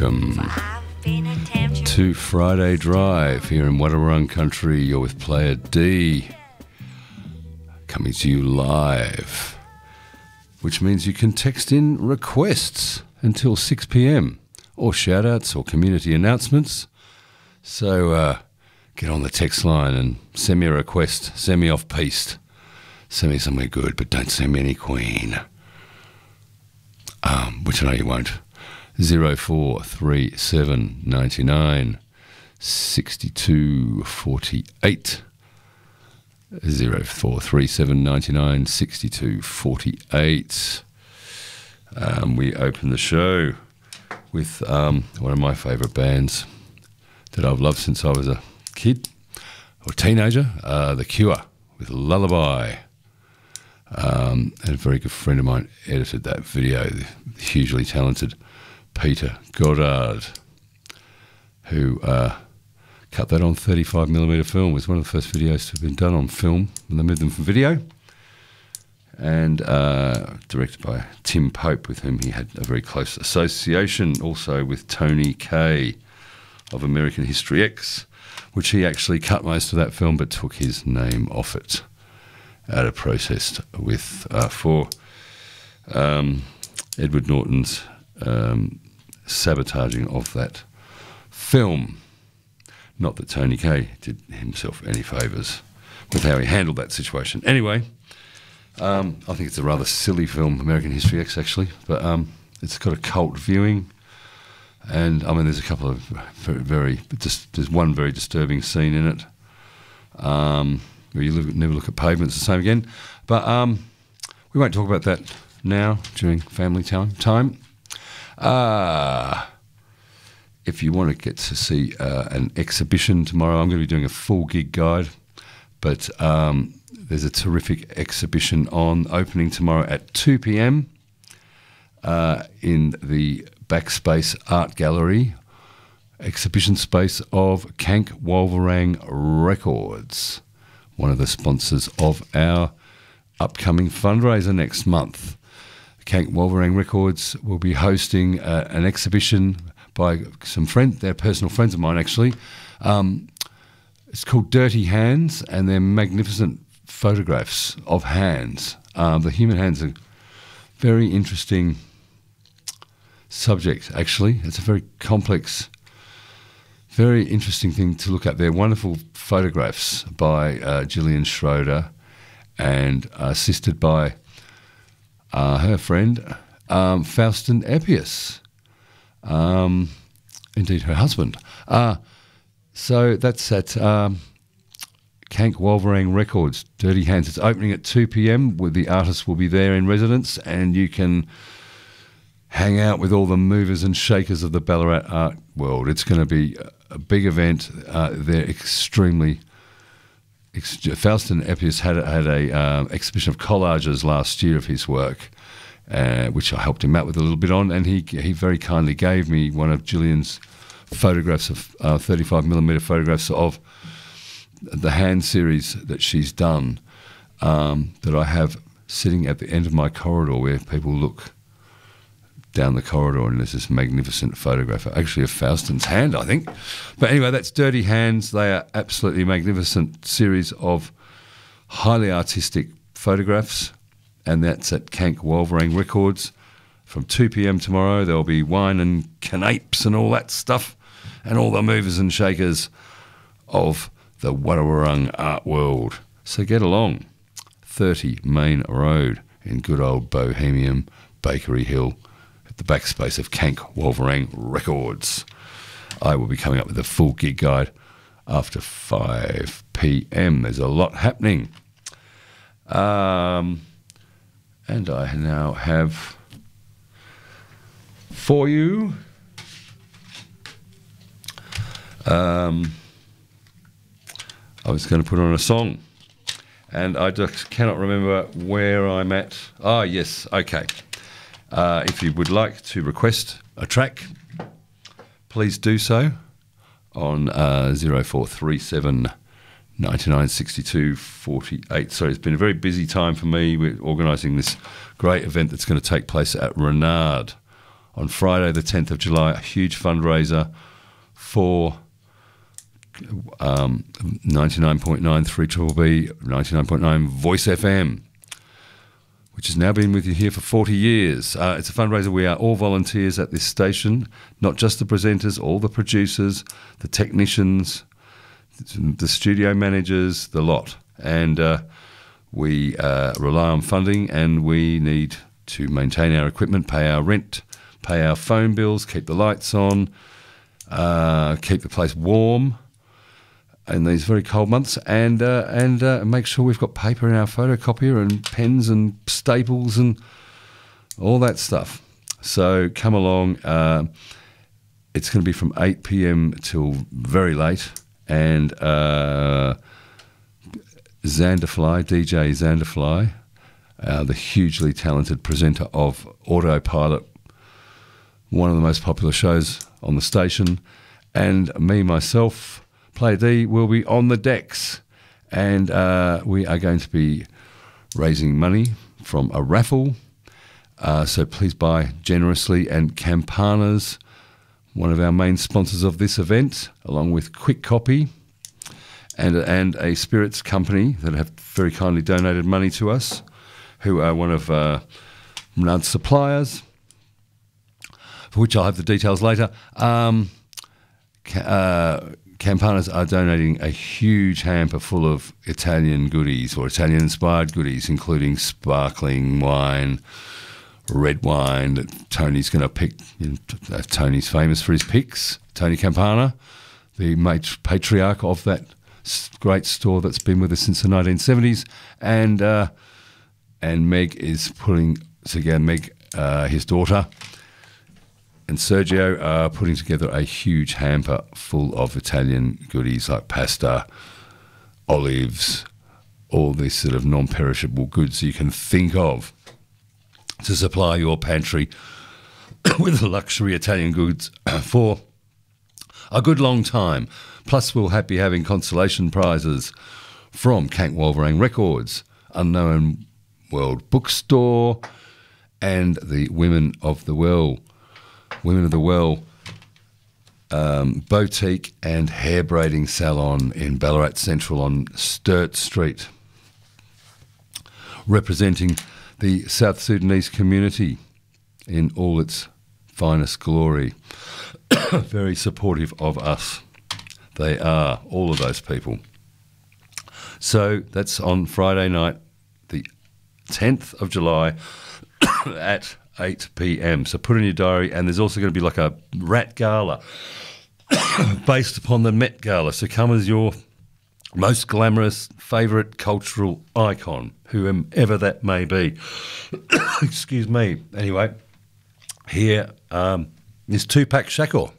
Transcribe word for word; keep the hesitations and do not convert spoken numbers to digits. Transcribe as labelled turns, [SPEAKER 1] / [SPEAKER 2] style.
[SPEAKER 1] welcome to Friday Drive here in Wadawurrung Country. You're with Player D, coming to you live, which means you can text in requests until six p.m, or shout-outs or community announcements. So uh, get on the text line and send me a request. Send me off-piste. Send me somewhere good, but don't send me any Queen. Um, which I know you won't. Zero four three seven ninety nine sixty two forty eight. Zero four three seven ninety nine sixty two forty eight. Um, we open the show with um, one of my favourite bands that I've loved since I was a kid or teenager, uh, The Cure, with Lullaby. Um, and a very good friend of mine edited that video, the hugely talented Peter Goddard, who uh, cut that on thirty-five millimeter film. It was one of the first videos to have been done on film, and they moved them from video. And uh, directed by Tim Pope, with whom he had a very close association, also with Tony Kaye of American History X, which he actually cut most of that film but took his name off it at a protest with uh, for um, Edward Norton's um, sabotaging of that film. Not that Tony Kaye did himself any favours with how he handled that situation. Anyway, um, I think it's a rather silly film, American History X, actually, but um, it's got a cult viewing. And, I mean, there's a couple of very, very just, there's one very disturbing scene in it. Um... where you live, never look at pavements the same again. But um, we won't talk about that now during family time. time. Uh, if you want to get to see uh, an exhibition tomorrow, I'm going to be doing a full gig guide, but um, there's a terrific exhibition on opening tomorrow at two p.m. Uh, in the Backspace Art Gallery exhibition space of Kank Wolverang Records, one of the sponsors of our upcoming fundraiser next month. Kank Wolverang Records will be hosting uh, an exhibition by some friends, they're personal friends of mine actually. Um, it's called Dirty Hands, and they're magnificent photographs of hands. Um, the human hand's a very interesting subject, actually. It's a very complex, very interesting thing to look at. They're wonderful photographs by uh, Gillian Schroeder, and uh, assisted by uh, her friend um, Faustin Eppius, um, indeed her husband. Uh, so that's at um, Kank Wolverang Records, Dirty Hands. It's opening at two p.m, where the artists will be there in residence, and you can hang out with all the movers and shakers of the Ballarat art world. It's going to be a big event. Uh, they're extremely... Ex- Faustin Eppius had, a- had a um, exhibition of collages last year of his work, uh, which I helped him out with a little bit on, and he he very kindly gave me one of Gillian's photographs of uh, thirty-five millimeter photographs of the hand series that she's done, um, that I have sitting at the end of my corridor where people look down the corridor, and there's this magnificent photograph, actually of Faustin's hand, I think. But anyway, that's Dirty Hands. They are absolutely magnificent series of highly artistic photographs, and that's at Kank Wolverang Records from two p.m. tomorrow. There'll be wine and canapes and all that stuff, and all the movers and shakers of the Wadawurrung art world. So get along. thirty Main Road in good old Bohemian Bakery Hill, the backspace of Kank Wolverang Records. I will be coming up with a full gig guide after five p.m. There's a lot happening. Um, and I now have for you um, I was going to put on a song, and I just cannot remember where I'm at. Ah, yes, okay. Uh, if you would like to request a track, please do so on uh, zero four three seven ninety-nine sixty-two forty-eight. Sorry, it's been a very busy time for me. We're organising this great event that's going to take place at Renard on Friday the tenth of July, a huge fundraiser for um, ninety-nine point nine three B B B, ninety-nine point nine Voice F M, which has now been with you here for forty years. Uh, it's a fundraiser. We are all volunteers at this station, not just the presenters, all the producers, the technicians, the studio managers, the lot. And uh, we uh, rely on funding, and we need to maintain our equipment, pay our rent, pay our phone bills, keep the lights on, uh, keep the place warm in these very cold months, and uh, and uh, make sure we've got paper in our photocopier and pens and staples and all that stuff. So come along. Uh, it's going to be from eight p m till very late, and uh, Xanderfly, D J Xanderfly, uh, the hugely talented presenter of Autopilot, one of the most popular shows on the station, and me, myself, Player D, will be on the decks, and uh, we are going to be raising money from a raffle, uh, so please buy generously. And Campana's, one of our main sponsors of this event, along with Quick Copy and, and a spirits company that have very kindly donated money to us, who are one of uh, Mnard's suppliers, for which I'll have the details later. Um, uh, Campanas are donating a huge hamper full of Italian goodies, or Italian-inspired goodies, including sparkling wine, red wine that Tony's going to pick. You know, Tony's famous for his picks. Tony Campana, the mat- patriarch of that great store that's been with us since the nineteen seventies. And uh, and Meg is putting together, Meg, uh, his daughter, and Sergio are putting together a huge hamper full of Italian goodies like pasta, olives, all these sort of non-perishable goods you can think of to supply your pantry with luxury Italian goods for a good long time. Plus, we'll have, be having consolation prizes from Kank Wolverine Records, Unknown World Bookstore, and the Women of the Well Women of the Well um, boutique and hair braiding salon in Ballarat Central on Sturt Street, representing the South Sudanese community in all its finest glory. Very supportive of us. They are, all of those people. So that's on Friday night, the tenth of July at eight p m. So put in your diary, and there's also going to be like a rat gala based upon the Met Gala. So come as your most glamorous favourite cultural icon, whoever that may be. Excuse me. Anyway, here um, is Tupac Shakur.